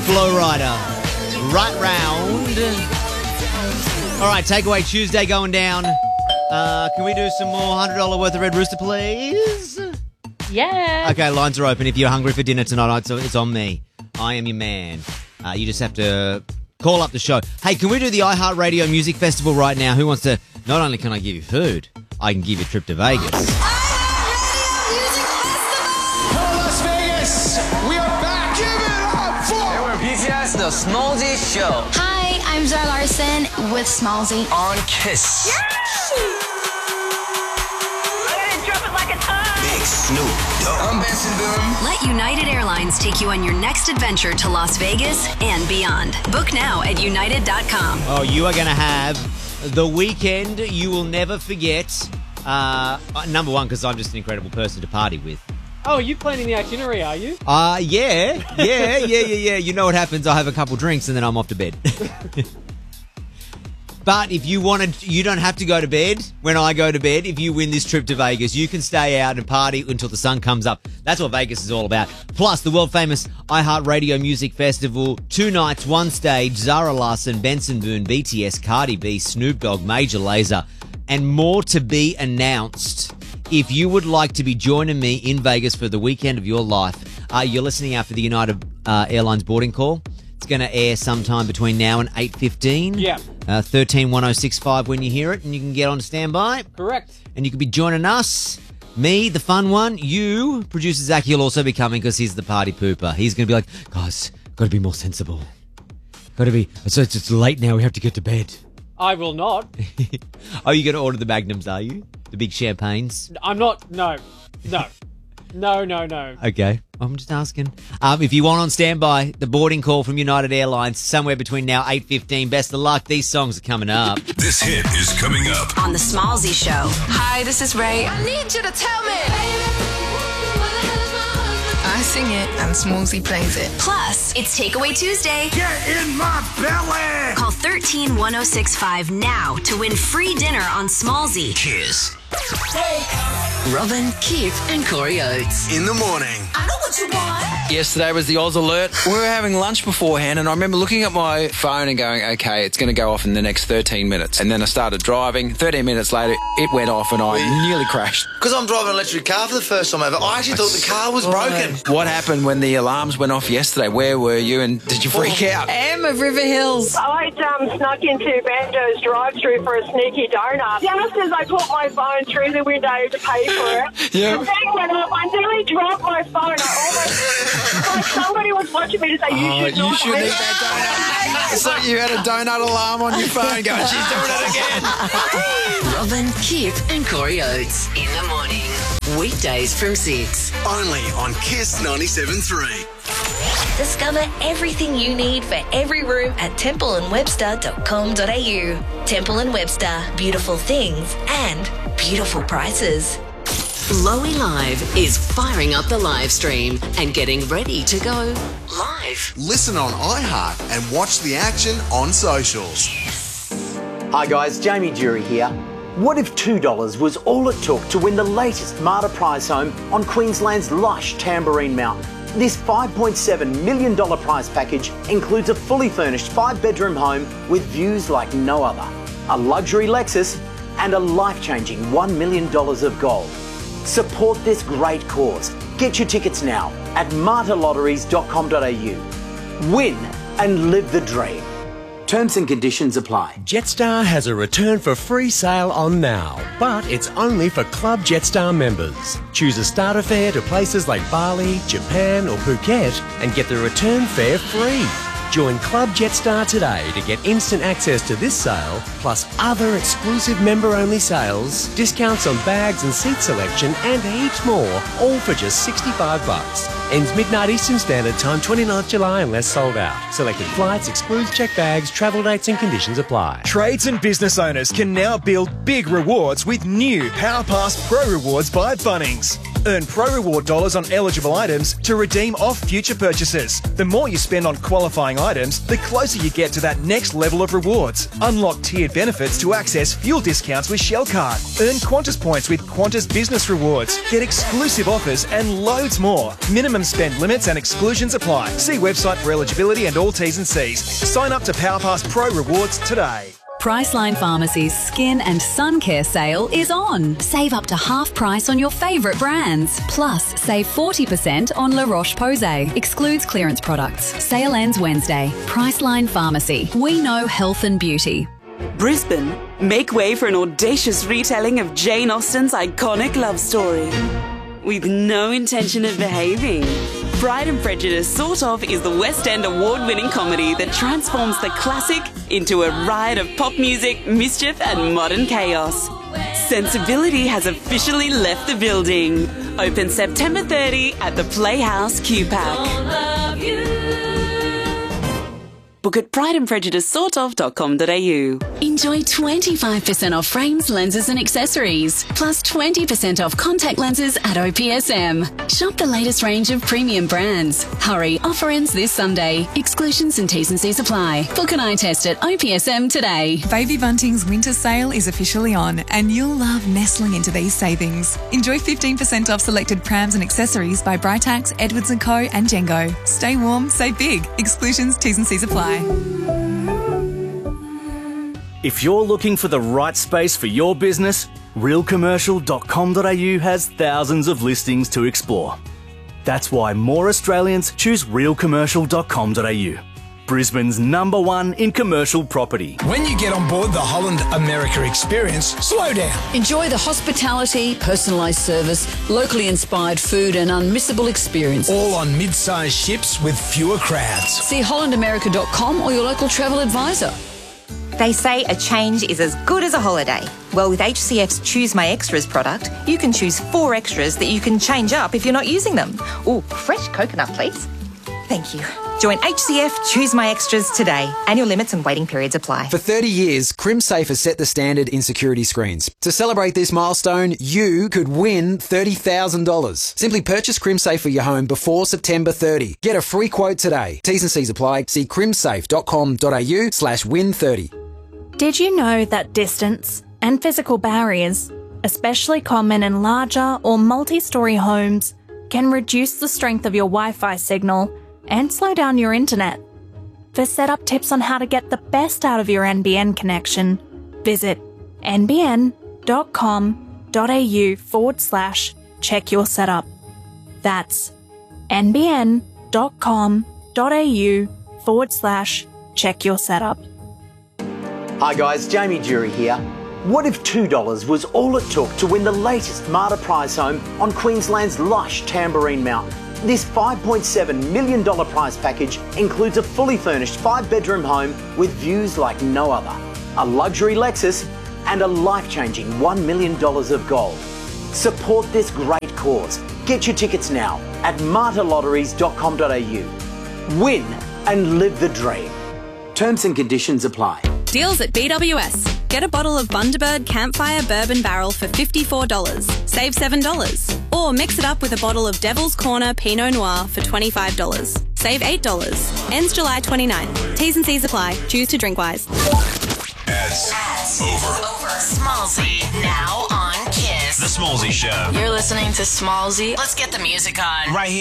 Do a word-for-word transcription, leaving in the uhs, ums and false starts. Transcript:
Flow Rider. Right round. All right, Takeaway Tuesday going down. Uh, can we do some more one hundred dollars worth of Red Rooster, please? Yeah. Okay, lines are open. If you're hungry for dinner tonight, it's, it's on me. I am your man. Uh, you just have to call up the show. Hey, can we do the iHeartRadio Music Festival right now? Who wants to... Not only can I give you food, I can give you a trip to Vegas. iHeartRadio Music Festival! Hello, Las Vegas! We are back! Give it up for... Hey, we're B T S, the Smallzy Show. Hi, I'm Zara Larson with Smallzy. On Kiss. Yeah! I'm gonna drop it like a ton! Big Snoop Dogg. I'm Benson Boone. Let United Airlines take you on your next adventure to Las Vegas and beyond. Book now at united dot com. Oh, you are going to have the weekend you will never forget. Uh, number one, because I'm just an incredible person to party with. Oh, are you planning the itinerary, are you? Uh, yeah, yeah, yeah, yeah, yeah. You know what happens? I have a couple drinks and then I'm off to bed. But if you wanted, you don't have to go to bed when I go to bed. If you win this trip to Vegas, you can stay out and party until the sun comes up. That's what Vegas is all about. Plus, the world-famous iHeartRadio Music Festival. Two nights, one stage. Zara Larsson, Benson Boone, B T S, Cardi B, Snoop Dogg, Major Lazer, and more to be announced. If you would like to be joining me in Vegas for the weekend of your life, uh, you're listening after the United uh, Airlines boarding call. It's going to air sometime between now and eight fifteen. Yeah. Uh, thirteen one oh six five when you hear it, and you can get on standby. Correct. And you could be joining us, me, the fun one, you. Producer Zach, he'll also be coming because he's the party pooper. He's going to be like, guys, got to be more sensible. Got to be, so it's, it's late now, we have to get to bed. I will not. Oh, you're going to order the Magnums, are you? The big champagnes? I'm not. No. No. No, no, no. Okay, I'm just asking. Um, if you want on standby, the boarding call from United Airlines, somewhere between now eight fifteen. Best of luck. These songs are coming up. This hit is coming up. On the Smallzy Show. Hi, this is Ray. I need you to tell me! I sing it and Smallzy plays it. Plus, it's Takeaway Tuesday. Get in my belly! Call one three one oh six five now to win free dinner on Smallzy. Kiss. Robin, Keith, and Corey Oates. In the morning. I know what you want! Yesterday was the Oz alert. We were having lunch beforehand, and I remember looking at my phone and going, okay, it's going to go off in the next thirteen minutes. And then I started driving. thirteen minutes later, it went off, and I nearly crashed. Because I'm driving an electric car for the first time ever, I actually thought the car was broken. What happened when the alarms went off yesterday? Where were you, and did you freak out? Em of River Hills. I um, snuck into Banjo's drive-thru for a sneaky donut. Just as I put my phone through the window to pay for it, Yeah. the thing went off. I nearly dropped my phone. I almost, like somebody was watching me to say, you Oh, should you not shouldn't leave eat that donut. So you had a donut alarm on your phone going, she's doing it again. Robin, Keith, and Corey Oates. In the morning. Weekdays from six. Only on Kiss ninety-seven point three. Discover everything you need for every room at temple and webster dot com dot a u. Temple and Webster, beautiful things and beautiful prices. Lowy Live is firing up the live stream and getting ready to go live. Listen on iHeart and watch the action on socials. Hi guys, Jamie Jury here. What if two dollars was all it took to win the latest Marta prize home on Queensland's lush Tambourine Mountain? This five point seven million dollars prize package includes a fully furnished five-bedroom home with views like no other, a luxury Lexus, and a life-changing one million dollars of gold. Support this great cause. Get your tickets now at marta lotteries dot com dot a u. Win and live the dream. Terms and conditions apply. Jetstar has a return for free sale on now, but it's only for Club Jetstar members. Choose a starter fare to places like Bali, Japan or Phuket and get the return fare free. Join Club Jetstar today to get instant access to this sale, plus other exclusive member-only sales, discounts on bags and seat selection, and heaps more, all for just sixty-five bucks. Ends midnight Eastern Standard Time, twenty-ninth July, unless sold out. Selected flights, excludes checked bags, travel dates and conditions apply. Trades and business owners can now build big rewards with new PowerPass Pro Rewards by Bunnings. Earn Pro Reward dollars on eligible items to redeem off future purchases. The more you spend on qualifying items, the closer you get to that next level of rewards. Unlock tiered benefits to access fuel discounts with Shell Card. Earn Qantas points with Qantas Business Rewards. Get exclusive offers and loads more. Minimum spend limits and exclusions apply. See website for eligibility and all T's and C's. Sign up to PowerPass Pro Rewards today. Priceline Pharmacy's Skin and Sun Care sale is on. Save up to half price on your favourite brands. Plus, save forty percent on La Roche-Posay. Excludes clearance products. Sale ends Wednesday. Priceline Pharmacy. We know health and beauty. Brisbane, make way for an audacious retelling of Jane Austen's iconic love story. With no intention of behaving. Pride and Prejudice Sort Of is the West End award-winning comedy that transforms the classic into a riot of pop music, mischief and modern chaos. Sensibility has officially left the building. Open September thirtieth at the Playhouse Q-Pack. Book at pride and prejudice sort of dot com dot a u. Enjoy twenty-five percent off frames, lenses and accessories, plus twenty percent off contact lenses at O P S M. Shop the latest range of premium brands. Hurry, offer ends this Sunday. Exclusions and T's and C's apply. Book an eye test at O P S M today. Baby Bunting's winter sale is officially on, and you'll love nestling into these savings. Enjoy fifteen percent off selected prams and accessories by Britax, Edwards and Co and Jengo. Stay warm, save big. Exclusions, T's and C's apply. If you're looking for the right space for your business, real commercial dot com dot a u has thousands of listings to explore. That's why more Australians choose real commercial dot com dot a u. Brisbane's number one in commercial property. When you get on board the Holland America experience, slow down. Enjoy the hospitality, personalised service, locally inspired food and unmissable experience. All on mid-sized ships with fewer crowds. See holland america dot com or your local travel advisor. They say a change is as good as a holiday. Well, with H C F's Choose My Extras product, you can choose four extras that you can change up if you're not using them. Ooh, fresh coconut, please. Thank you. Join H C F Choose My Extras today. Annual limits and waiting periods apply. For thirty years, CrimSafe has set the standard in security screens. To celebrate this milestone, you could win thirty thousand dollars. Simply purchase CrimSafe for your home before September thirtieth. Get a free quote today. T's and C's apply. See crimsafe dot com dot a u slash win thirty. Did you know that distance and physical barriers, especially common in larger or multi-storey homes, can reduce the strength of your Wi-Fi signal and slow down your internet? For setup tips on how to get the best out of your N B N connection, visit n b n dot com dot a u forward slash check your setup. That's n b n dot com dot a u forward slash check your setup. Hi guys, Jamie Jury here. What if two dollars was all it took to win the latest Marta prize home on Queensland's lush Tamborine Mountain? This five point seven million dollars prize package includes a fully furnished five-bedroom home with views like no other, a luxury Lexus and a life-changing one million dollars of gold. Support this great cause. Get your tickets now at marta lotteries dot com dot a u. Win and live the dream. Terms and conditions apply. Deals at B W S. Get a bottle of Bundaberg Campfire Bourbon Barrel for fifty-four dollars. Save seven dollars. Or mix it up with a bottle of Devil's Corner Pinot Noir for twenty-five dollars. Save eight dollars. Ends July twenty-ninth. T's and C's apply. Choose to drink wise. Ads. Ads. Over. Over. Smallsy. Now on Kiss. The Smallsy Show. You're listening to Smallsy. Let's get the music on. Right here.